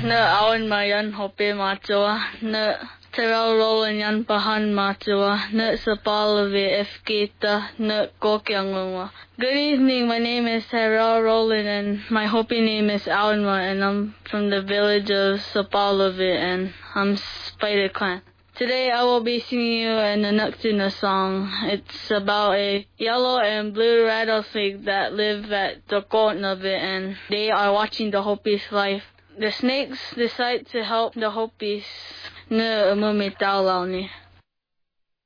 Na awan mayan hope matua. Na terau rolan yan pahan matua. Na sapalavi efkita. Na kokyangwa. Good evening, my name is Terau Roland and my Hopi name is Awanma and I'm from the village of Sapalavi and I'm Spider Clan. Today I will be singing you an Anuktuna song. It's about a yellow and blue rattlesnake that live at Tokotnavi and they are watching the Hopi's life. The snakes decide to help the Hopis na umumitaw ni.